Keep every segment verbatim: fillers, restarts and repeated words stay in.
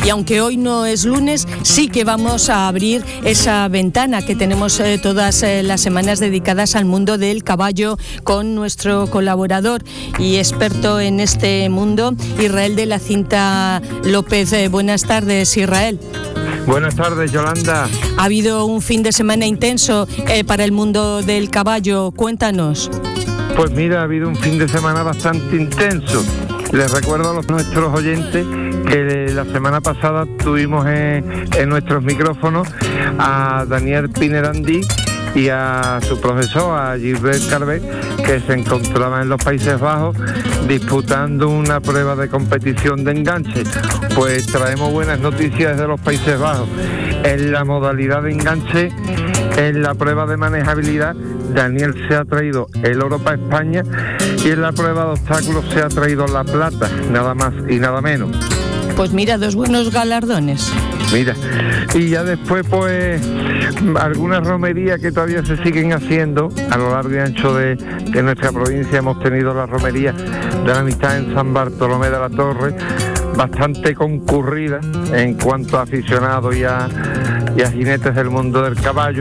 y aunque hoy no es lunes, sí que vamos a abrir esa ventana que tenemos eh, todas eh, las semanas dedicadas al mundo del caballo con nuestro colaborador y experto en este mundo, Israel de la Cinta López. Eh, buenas tardes, Israel. Buenas tardes, Yolanda. Ha habido un fin de semana intenso eh, para el mundo del caballo. Cuéntanos. Pues mira, ha habido un fin de semana bastante intenso. Les recuerdo a los, nuestros oyentes que la semana pasada tuvimos en, en nuestros micrófonos a Daniel Pinerandí y a su profesor, a Gilbert Carvet, que se encontraban en los Países Bajos disputando una prueba de competición de enganche. Pues traemos buenas noticias de los Países Bajos. En la modalidad de enganche, en la prueba de manejabilidad, Daniel se ha traído el oro para España y en la prueba de obstáculos se ha traído la plata, nada más y nada menos. Pues mira, dos buenos galardones. Mira, y ya después pues algunas romerías que todavía se siguen haciendo a lo largo y ancho de, de nuestra provincia. Hemos tenido la romería de la Amistad en San Bartolomé de la Torre, bastante concurrida en cuanto a aficionados y a, y a jinetes del mundo del caballo.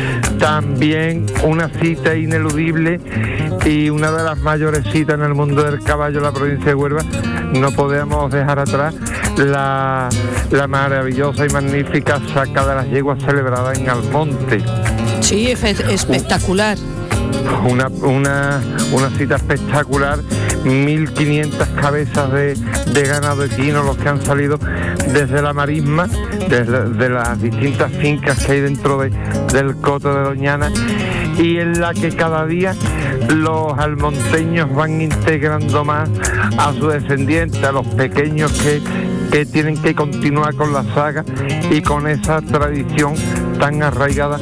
También una cita ineludible y una de las mayores citas en el mundo del caballo en la provincia de Huelva. No podemos dejar atrás la, la maravillosa y magnífica saca de las yeguas celebrada en Almonte. Sí, espectacular. Una, una, una cita espectacular, mil quinientas cabezas de, de ganado equino, los que han salido desde la marisma, desde de las distintas fincas que hay dentro de, del coto de Doñana, y en la que cada día los almonteños van integrando más a sus descendientes, a los pequeños que, que tienen que continuar con la saga y con esa tradición tan arraigada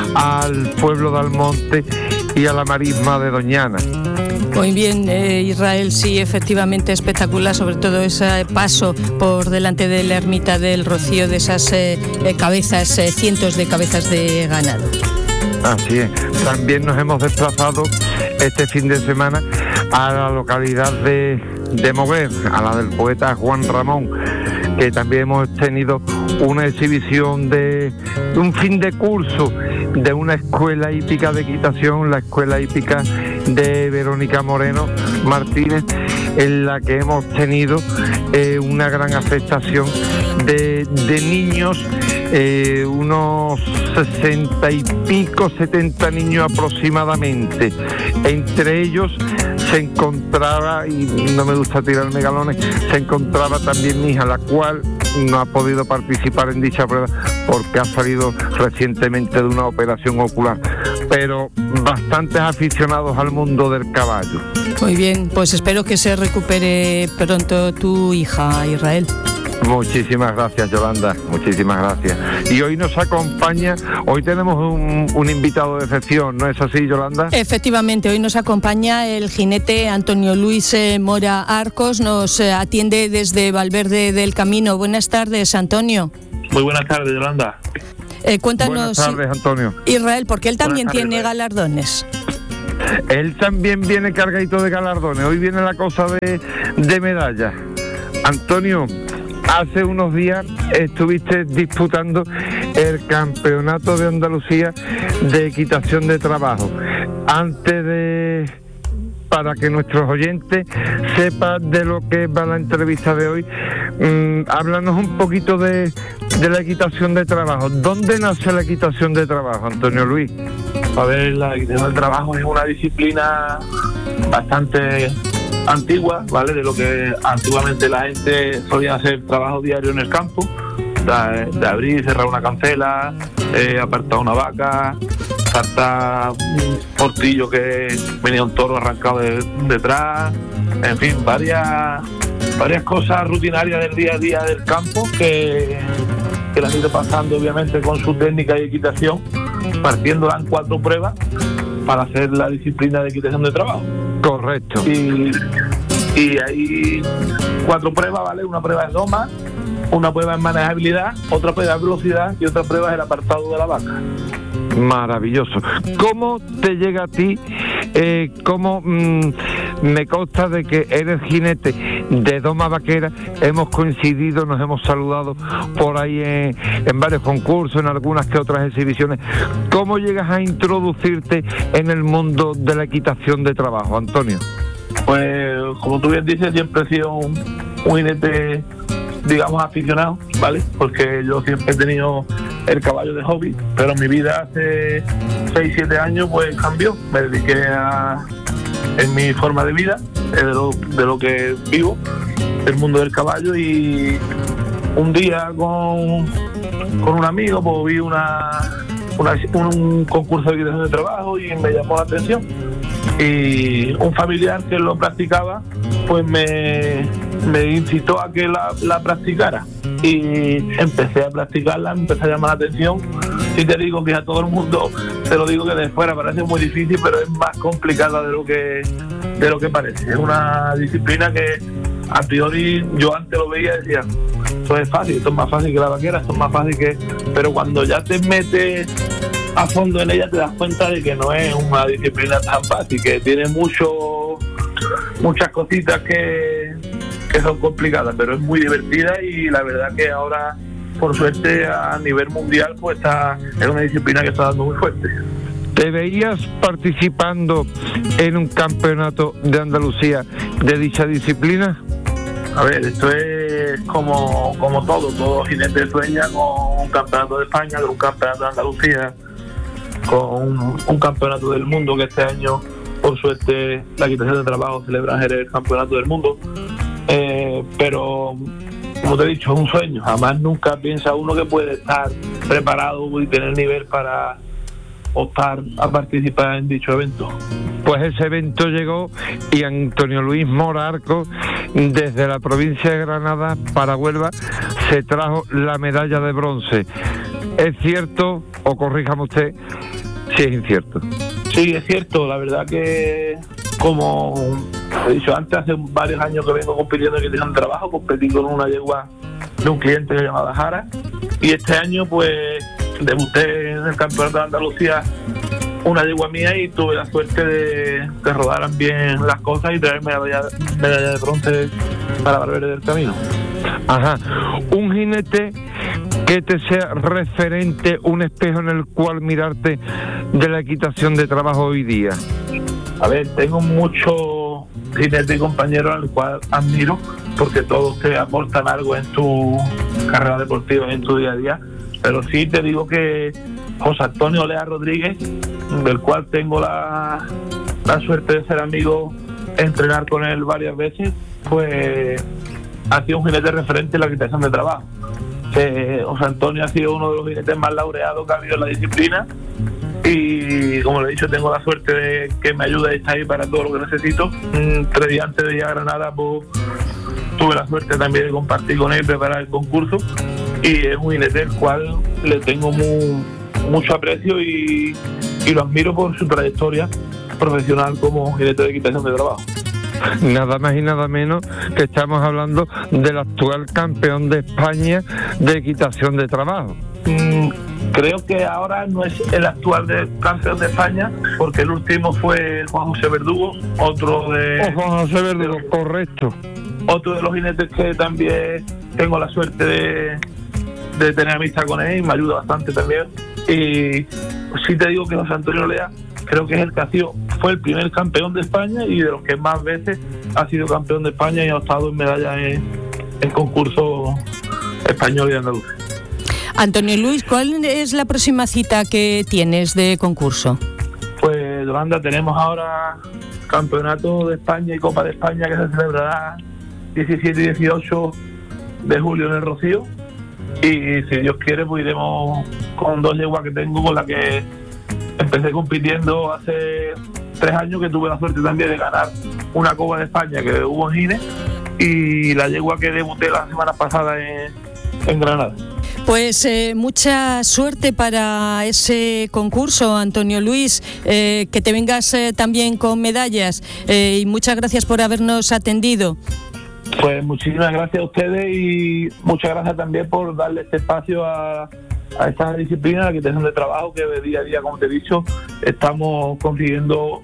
al pueblo de Almonte y a la marisma de Doñana. Muy bien, eh, Israel, sí, efectivamente espectacular, sobre todo ese paso por delante de la ermita del Rocío de esas eh, cabezas, eh, cientos de cabezas de ganado. Así es. También nos hemos desplazado este fin de semana a la localidad de, de Moguer, a la del poeta Juan Ramón, que también hemos tenido una exhibición de, de un fin de curso de una escuela hípica de equitación, la escuela hípica de Verónica Moreno Martínez, en la que hemos tenido eh, una gran afectación de, de niños, eh, unos sesenta y pico, setenta niños aproximadamente. Entre ellos se encontraba, y no me gusta tirarme galones, se encontraba también mi hija, la cual no ha podido participar en dicha prueba porque ha salido recientemente de una operación ocular. Pero bastantes aficionados al mundo del caballo. Muy bien, pues espero que se recupere pronto tu hija, Israel. Muchísimas gracias, Yolanda, muchísimas gracias. Y hoy nos acompaña, hoy tenemos un, un invitado de excepción, ¿no es así, Yolanda? Efectivamente, hoy nos acompaña el jinete Antonio Luis eh, Mora Arcos, nos eh, atiende desde Valverde del Camino. Buenas tardes, Antonio. Muy buenas tardes, Yolanda. Eh, cuéntanos, buenas tardes, Antonio. Israel, porque él también Buenas tiene tardes, galardones. Él también viene cargadito de galardones, hoy viene la cosa de, de medallas. Antonio, hace unos días estuviste disputando el Campeonato de Andalucía de Equitación de Trabajo. Antes de... para que nuestros oyentes sepan de lo que va la entrevista de hoy, mmm, háblanos un poquito de, de la equitación de trabajo. ¿Dónde nace la equitación de trabajo, Antonio Luis? A ver, la equitación de trabajo es una disciplina bastante antigua, ¿vale? De lo que antiguamente la gente solía hacer trabajo diario en el campo, de, de abrir y cerrar una cancela, eh, apartar una vaca, saltar un portillo que venía un toro arrancado de, detrás, en fin, varias varias cosas rutinarias del día a día del campo que, que las he ido pasando obviamente con su técnica y equitación, partiéndola en cuatro pruebas para hacer la disciplina de equitación de trabajo. Correcto. Y, y hay cuatro pruebas, ¿vale? Una prueba es doma, una prueba es manejabilidad, otra prueba es velocidad y otra prueba es el apartado de la vaca. Maravilloso. ¿Cómo te llega a ti, eh, cómo mmm, me consta de que eres jinete de doma vaquera, hemos coincidido, nos hemos saludado por ahí en, en varios concursos, en algunas que otras exhibiciones. ¿Cómo llegas a introducirte en el mundo de la equitación de trabajo, Antonio? Pues, como tú bien dices, siempre he sido un, un jinete, digamos, aficionado, ¿vale? Porque yo siempre he tenido el caballo de hobby, pero mi vida hace seis siete años pues cambió. Me dediqué a, en mi forma de vida, de lo, de lo que vivo, el mundo del caballo, y un día con, con un amigo pues vi una, una un concurso de equitación de trabajo y me llamó la atención. Y un familiar que lo practicaba pues me, me incitó a que la, la practicara, y empecé a practicarla, me empecé a llamar la atención. Si te digo que a todo el mundo, te lo digo que de fuera parece muy difícil, pero es más complicada de lo que de lo que parece. Es una disciplina que a priori yo antes lo veía y decía, esto es fácil, esto es más fácil que la vaquera, esto es más fácil que... Pero cuando ya te metes a fondo en ella te das cuenta de que no es una disciplina tan fácil, que tiene mucho muchas cositas que, que son complicadas, pero es muy divertida, y la verdad que ahora, por suerte, a nivel mundial pues está, es una disciplina que está dando muy fuerte. ¿Te veías participando en un campeonato de Andalucía de dicha disciplina? A ver, esto es como, como todo, todo jinete sueña con un campeonato de España, con un campeonato de Andalucía, con un, un campeonato del mundo, que este año, por suerte, la equitación de trabajo celebra en Jerez el campeonato del mundo. Eh, pero, como te he dicho, es un sueño. Jamás nunca piensa uno que puede estar preparado y tener nivel para optar a participar en dicho evento. Pues ese evento llegó y Antonio Luis Morarco, desde la provincia de Granada para Huelva, se trajo la medalla de bronce. ¿Es cierto, o corríjame usted si es incierto? Sí, es cierto. La verdad que, como he dicho antes, hace varios años que vengo compitiendo en equitación de trabajo, competí con una yegua de un cliente llamado Jara, y este año pues debuté en el campeonato de Andalucía una yegua mía, y tuve la suerte de que rodaran bien las cosas y traerme medalla, medalla de bronce para Valverde del Camino. Ajá, un jinete que te sea referente, un espejo en el cual mirarte de la equitación de trabajo hoy día. A ver, tengo muchos jinetes y compañeros al cual admiro, porque todos te aportan algo en tu carrera deportiva, en tu día a día, pero sí te digo que José Antonio Lea Rodríguez, del cual tengo la, la suerte de ser amigo, entrenar con él varias veces, pues ha sido un jinete referente en la equitación de trabajo. Eh, José Antonio ha sido uno de los jinetes más laureados que ha habido en la disciplina, y como le he dicho, tengo la suerte de que me ayude a estar ahí para todo lo que necesito. Tres días antes de ir a Granada pues tuve la suerte también de compartir con él, preparar el concurso, y es un jinete el cual le tengo muy, mucho aprecio y, y lo admiro por su trayectoria profesional como jinete de equitación de trabajo. Nada más y nada menos que estamos hablando del actual campeón de España de equitación de trabajo. Mm, creo que ahora no es el actual de campeón de España, porque el último fue Juan José Verdugo, otro de... Oh, Juan José Verdugo, de, correcto. Otro de los jinetes que también tengo la suerte de, de tener amistad con él, y me ayuda bastante también. Y pues, sí te digo que José Antonio Lea creo que es el que ha sido, fue el primer campeón de España, y de los que más veces ha sido campeón de España y ha estado en medallas en, en concursos españoles y andaluces. Antonio Luis, ¿cuál es la próxima cita que tienes de concurso? Pues, Yolanda, tenemos ahora Campeonato de España y Copa de España, que se celebrará diecisiete y dieciocho de julio en el Rocío, y si Dios quiere pues iremos con dos yeguas que tengo, con la que empecé compitiendo hace tres años, que tuve la suerte también de ganar una Copa de España que hubo en Gines, y la yegua que debuté la semana pasada en, en Granada. Pues eh, mucha suerte para ese concurso, Antonio Luis, eh, que te vengas eh, también con medallas, eh, y muchas gracias por habernos atendido. Pues muchísimas gracias a ustedes, y muchas gracias también por darle este espacio a, a esta disciplina, la equitación de trabajo, que de día a día, como te he dicho, estamos consiguiendo que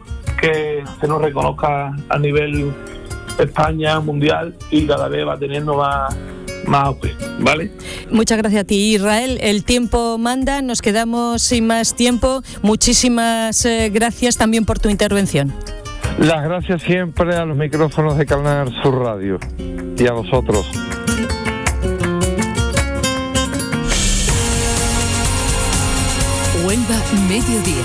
que se nos reconozca a nivel España, mundial, y cada vez va teniendo más, más auge, ¿vale? Muchas gracias a ti, Israel. El tiempo manda, nos quedamos sin más tiempo. Muchísimas eh, gracias también por tu intervención. Las gracias siempre a los micrófonos de Canal Sur Radio y a vosotros. Huelva Mediodía.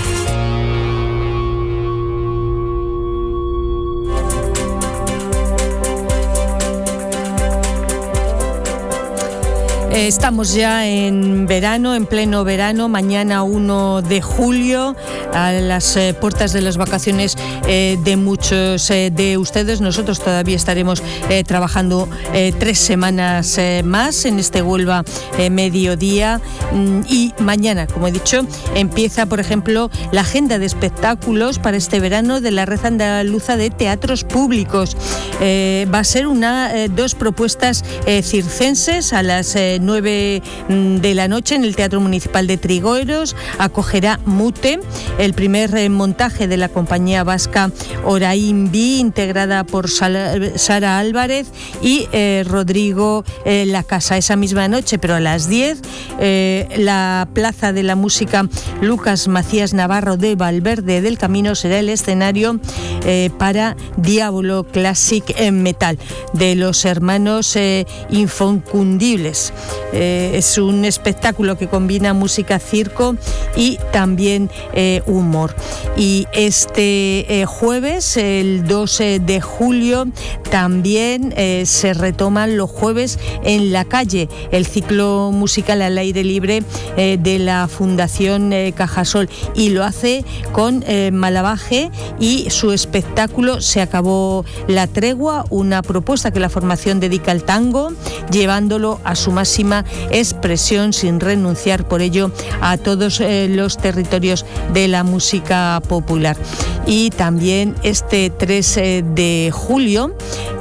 Estamos ya en verano, en pleno verano, mañana uno de julio, a las eh, puertas de las vacaciones eh, de muchos eh, de ustedes. Nosotros todavía estaremos eh, trabajando eh, tres semanas eh, más en este Huelva eh, Mediodía, mm, y mañana, como he dicho, empieza, por ejemplo, la agenda de espectáculos para este verano de la Red Andaluza de Teatros Públicos. Eh, va a ser una, eh, dos propuestas eh, circenses a las eh, nueve de la noche en el Teatro Municipal de Trigueros. Acogerá Mute, el primer eh, montaje de la compañía vasca Orain B, integrada por Sara Álvarez y eh, Rodrigo eh, La Casa. Esa misma noche, pero a las diez, eh, la Plaza de la Música Lucas Macías Navarro de Valverde del Camino será el escenario eh, para Diablo Classic en Metal, de los hermanos eh, Infoncundibles. Eh, es un espectáculo que combina música, circo y también eh, humor. Y este eh, jueves, el doce de julio, también eh, se retoman los jueves en la calle, el ciclo musical al aire libre eh, de la Fundación eh, Cajasol, y lo hace con eh, Malabaje y su espectáculo Se acabó la tregua, una propuesta que la formación dedica al tango, llevándolo a su máxima expresión sin renunciar por ello a todos eh, los territorios de la música popular. Y también este tres de julio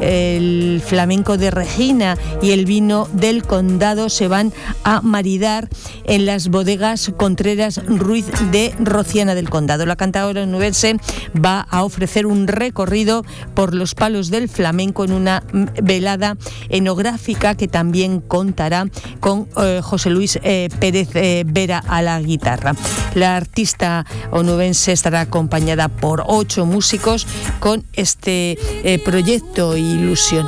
el flamenco de Regina y el vino del Condado se van a maridar en las bodegas Contreras Ruiz de Rociana del Condado. La cantadora onubense va a ofrecer un recorrido por los palos del flamenco en una velada enográfica que también contará con eh, José Luis eh, Pérez eh, Vera a la guitarra. La artista onubense estará acompañada por ocho músicos con este eh, proyecto ilusionante.